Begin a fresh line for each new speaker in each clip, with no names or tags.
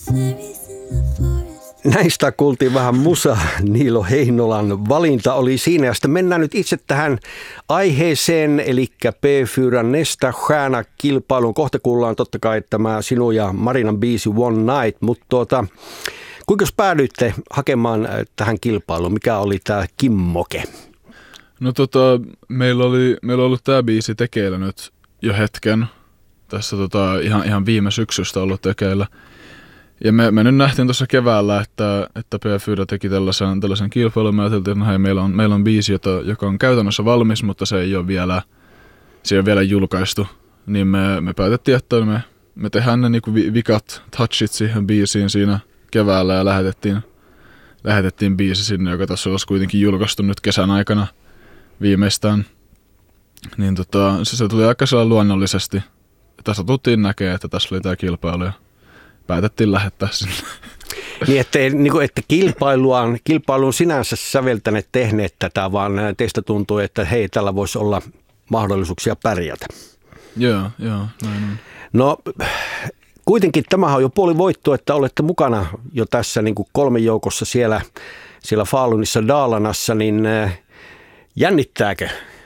Näistä kuultiin vähän musa. Niilo Heinolan valinta oli siinä. Ja sitten mennään nyt itse tähän aiheeseen, eli P4 Nästa Stjärna-kilpailuun. Kohta kuullaan totta kai tämä sinun ja Marinan biisi One Night, mutta kuinka päädyitte hakemaan tähän kilpailuun? Mikä oli tämä kimmoke?
No meillä oli ollut tämä biisi tekeillä nyt jo hetken. Tässä ihan viime syksystä ollut tekeillä. Ja me nyt nähtiin tuossa keväällä, että P4 teki tällaisen kilpailun. Me ajateltiin, että meillä on biisi, joka on käytännössä valmis, mutta se ei ole vielä julkaistu. Niin me päätettiin, että me tehdään ne niinku vikat touchit siihen biisiin siinä keväällä ja lähetettiin biisi sinne, joka tässä olisi kuitenkin julkaistu nyt kesän aikana viimeistään. Niin se tuli aika luonnollisesti. Tässä tultiin näkemään, että tässä oli tämä kilpailu ja päätettiin lähettää sinne.
Niin, että kilpailuun sinänsä säveltäneet tehneet tätä, vaan teistä tuntuu, että hei, tällä voisi olla mahdollisuuksia pärjätä.
Joo, näin on.
No, kuitenkin tämähän on jo puoli voittoa, että olette mukana jo tässä niin kuin 3 joukossa siellä Falunissa Dalarnassa, niin jännittääkö?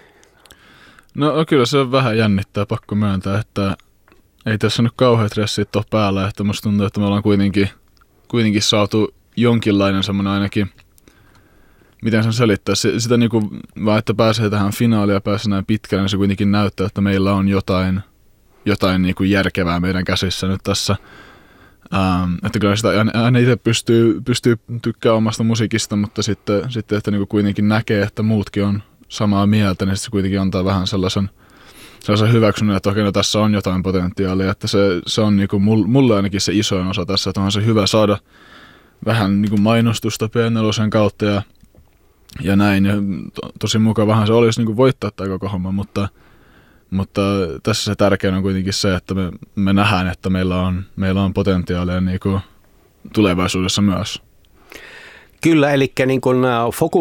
No kyllä se vähän jännittää, pakko myöntää, että ei tässä nyt kauheat stressit ole päällä, että musta tuntuu, että me ollaan kuitenkin saatu jonkinlainen semmoinen ainakin, miten sen selittää, sitä niinku, vaan että pääsee tähän finaaliin ja pääsee näin pitkälle, niin se kuitenkin näyttää, että meillä on jotain niinku järkevää meidän käsissä nyt tässä. Että kyllä sitä aina itse pystyy tykkäämään omasta musiikista, mutta sitten että niinku kuitenkin näkee, että muutkin on samaa mieltä, niin se kuitenkin antaa vähän sellaisen hyväksynnän, että okei, no tässä on jotain potentiaalia, että se on niinku mulle ainakin se isoin osa tässä, että onhan se hyvä saada vähän niinku mainostusta P4 kautta ja näin, ja tosi mukavahan se olisi niinku voittaa tämä koko homma, mutta tässä se tärkein on kuitenkin se, että me nähdään, että meillä on potentiaalia niinku tulevaisuudessa myös.
Kyllä, eli niin kuin